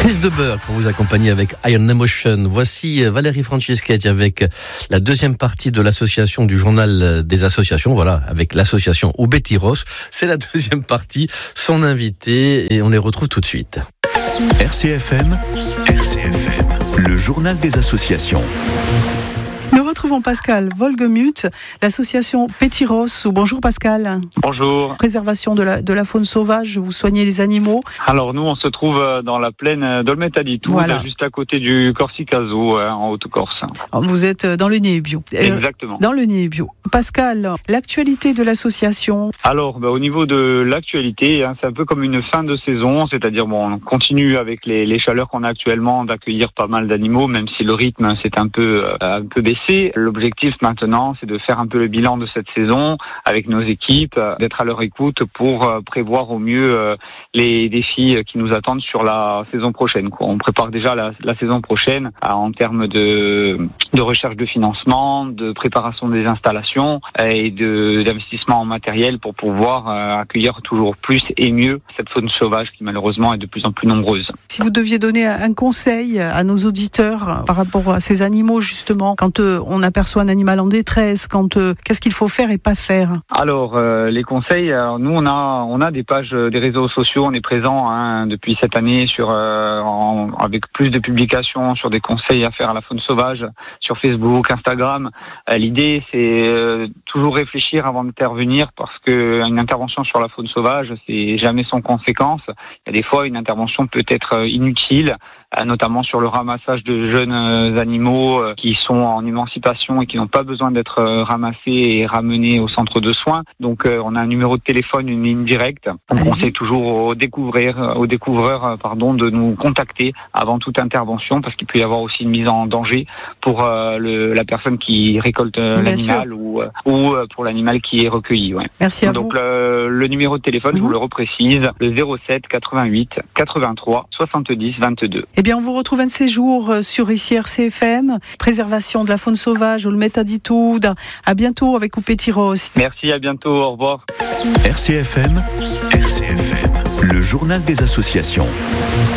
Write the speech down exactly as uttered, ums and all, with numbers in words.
Chris Deber pour vous accompagner avec Iron Emotion. Voici Valérie Franceschetti avec la deuxième partie de l'association du journal des associations. Voilà, avec l'association Oubeti-Ross. C'est la deuxième partie, son invité, et on les retrouve tout de suite. R C F M, R C F M, le journal des associations. Nous retrouvons Pascal Wolgemuth, l'association Petit-Ross. Bonjour Pascal. Bonjour. Préservation de la, de la faune sauvage, vous soignez les animaux. Alors nous, on se trouve dans la plaine d'Olmetta-di-Toud, voilà. Juste à côté du Corsicaso, en Haute-Corse. Vous êtes dans le Niébio. Exactement. Dans le Niébio. Pascal, l'actualité de l'association. Alors, bah, au niveau de l'actualité, hein, c'est un peu comme une fin de saison, c'est-à-dire bon, on continue avec les, les chaleurs qu'on a actuellement d'accueillir pas mal d'animaux, même si le rythme s'est un peu, euh, un peu baissé. L'objectif maintenant, c'est de faire un peu le bilan de cette saison avec nos équipes, d'être à leur écoute pour euh, prévoir au mieux euh, les défis qui nous attendent sur la saison prochaine, quoi. On prépare déjà la, la saison prochaine euh, en termes de, de recherche de financement, de préparation des installations et de, d'investissement en matériel pour pouvoir euh, accueillir toujours plus et mieux cette faune sauvage qui malheureusement est de plus en plus nombreuse. Si vous deviez donner un conseil à nos auditeurs par rapport à ces animaux justement, quand euh, on aperçoit un animal en détresse, quand euh, qu'est-ce qu'il faut faire et pas faire? Alors euh, les conseils, alors, nous on a on a des pages, des réseaux sociaux, on est présent hein, depuis cette année sur euh, en, avec plus de publications sur des conseils à faire à la faune sauvage sur Facebook, Instagram. Euh, l'idée c'est euh, toujours réfléchir avant d'intervenir parce que une intervention sur la faune sauvage, c'est jamais sans conséquence. Il y a des fois une intervention peut être inutile, notamment sur le ramassage de jeunes animaux qui sont en émancipation et qui n'ont pas besoin d'être ramassés et ramenés au centre de soins. Donc on a un numéro de téléphone, une ligne directe. Donc, on conseille toujours aux découvreurs, aux découvreurs pardon, de nous contacter avant toute intervention parce qu'il peut y avoir aussi une mise en danger pour euh, le, la personne qui récolte Bien l'animal sûr. ou ou pour l'animal qui est recueilli. Ouais. Merci à Donc vous. Le, le numéro de téléphone, mmh. je vous le reprécise, le zéro sept quatre-vingt-huit quatre-vingt-trois soixante-dix vingt-deux. Eh bien, on vous retrouve un de ces jours sur ici R C F M, préservation de la faune sauvage, Olmetta-di-Toud. À bientôt avec Oubeti-Ross. Merci, à bientôt, au revoir. R C F M, R C F M, le journal des associations.